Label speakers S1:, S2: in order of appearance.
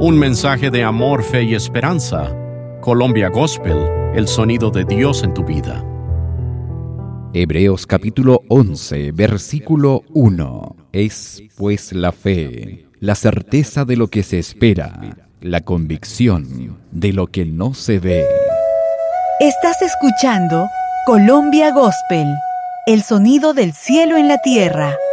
S1: Un mensaje de amor, fe y esperanza. Colombia Gospel, el sonido de Dios en tu vida.
S2: Hebreos capítulo 11, versículo 1. Es pues la fe, la certeza de lo que se espera, la convicción de lo que no se ve.
S3: Estás escuchando Colombia Gospel, el sonido del cielo en la tierra.